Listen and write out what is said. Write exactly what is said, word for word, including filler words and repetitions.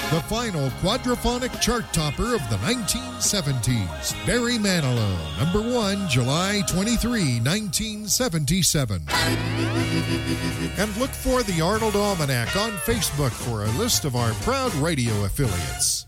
The final quadraphonic chart topper of the nineteen seventies, Barry Manilow, number one, July twenty-third, nineteen seventy-seven. And look for the Arnold Almanac on Facebook for a list of our proud radio affiliates.